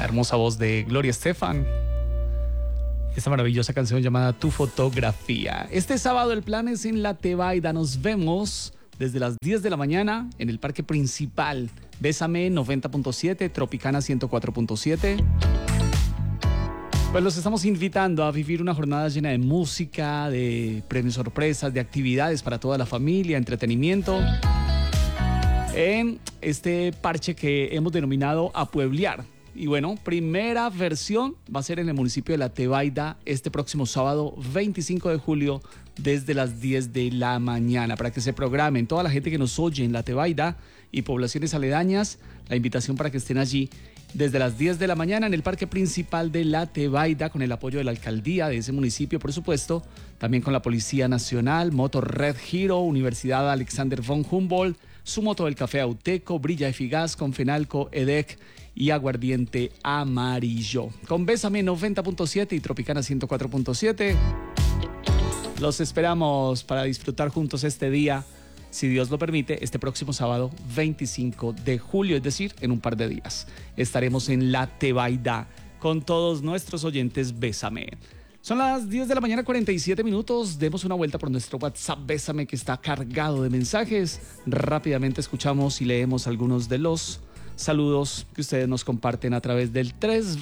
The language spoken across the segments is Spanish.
La hermosa voz de Gloria Estefan. Esta maravillosa canción llamada Tu Fotografía. Este sábado el plan es en La Tebaida. Nos vemos desde las 10 de la mañana en el parque principal. Bésame 90.7, Tropicana 104.7. Pues los estamos invitando a vivir una jornada llena de música, de premios sorpresas, de actividades para toda la familia, entretenimiento. En este parche que hemos denominado Apueblear. Y bueno, primera versión va a ser en el municipio de La Tebaida este próximo sábado 25 de julio desde las 10 de la mañana para que se programen. Toda la gente que nos oye en La Tebaida y poblaciones aledañas, la invitación para que estén allí desde las 10 de la mañana en el parque principal de La Tebaida con el apoyo de la alcaldía de ese municipio, por supuesto, también con la Policía Nacional, Moto Red Hero, Universidad Alexander von Humboldt, su moto del Café Auteco, Brilla Efigas, Confenalco, EDEC y Aguardiente Amarillo. Con Bésame 90.7 y Tropicana 104.7. Los esperamos para disfrutar juntos este día, si Dios lo permite, este próximo sábado 25 de julio, es decir, en un par de días. Estaremos en La Tebaida con todos nuestros oyentes Bésame. Son las 10 de la mañana, 47 minutos. Demos una vuelta por nuestro WhatsApp Bésame, que está cargado de mensajes. Rápidamente escuchamos y leemos algunos de los saludos que ustedes nos comparten a través del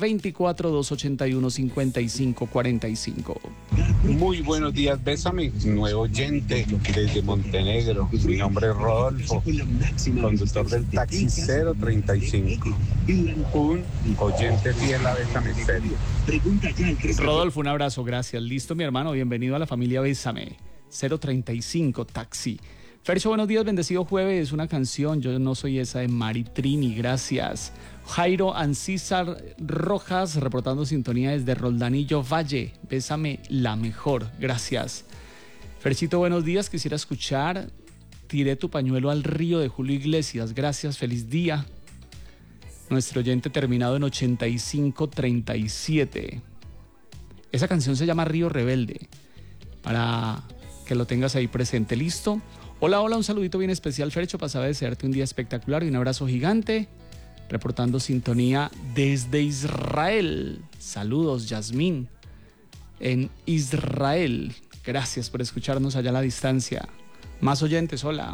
324-281-5545. Muy buenos días, Bésame, nuevo oyente desde Montenegro. Mi nombre es Rodolfo, conductor del taxi 035. Un oyente fiel a Bésame Serio. Rodolfo, un abrazo, gracias. Listo, mi hermano, bienvenido a la familia Bésame 035 Taxi. Fercho, buenos días, bendecido jueves, una canción, Yo no soy esa, de Mari Trini, gracias. Jairo Ancísar Rojas, reportando sintonía desde Roldanillo Valle, Bésame la mejor, gracias. Ferchito, buenos días, quisiera escuchar Tiré tu pañuelo al río de Julio Iglesias, gracias, feliz día. Nuestro oyente terminado en 8537. Esa canción se llama Río Rebelde, para que lo tengas ahí presente, ¿listo? Hola, un saludito bien especial, Fercho, para desearte un día espectacular y un abrazo gigante. Reportando sintonía desde Israel. Saludos, Yasmín, en Israel. Gracias por escucharnos allá a la distancia. Más oyentes, hola.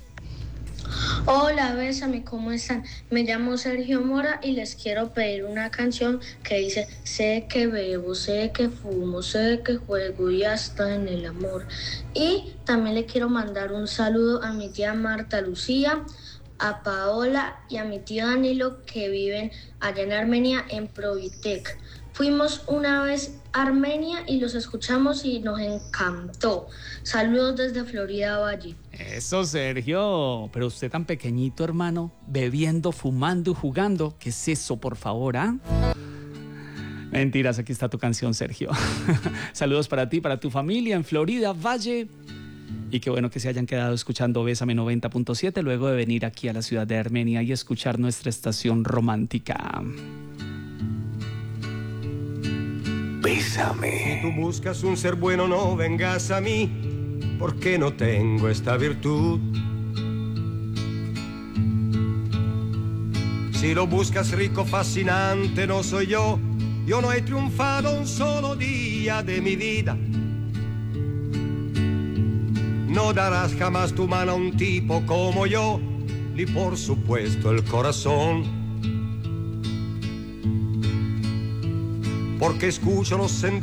Hola, Bésame, ¿cómo están? Me llamo Sergio Mora y les quiero pedir una canción que dice: sé que bebo, sé que fumo, sé que juego y hasta en el amor. Y también le quiero mandar un saludo a mi tía Marta Lucía, a Paola y a mi tío Danilo, que viven allá en Armenia, en Provitec. Fuimos una vez a Armenia y los escuchamos y nos encantó. Saludos desde Florida Valle. Eso, Sergio. Pero usted tan pequeñito, hermano, bebiendo, fumando y jugando. ¿Qué es eso, por favor, ah? Mentiras, aquí está tu canción, Sergio. Saludos para ti, para tu familia en Florida Valle. Y qué bueno que se hayan quedado escuchando Bésame 90.7 luego de venir aquí a la ciudad de Armenia y escuchar nuestra estación romántica. Bésame. Si tú buscas un ser bueno, no vengas a mí, porque no tengo esta virtud. Si lo buscas rico, fascinante, no soy yo. Yo no he triunfado un solo día de mi vida. No darás jamás tu mano a un tipo como yo, ni por supuesto el corazón. Porque escucho los sentimientos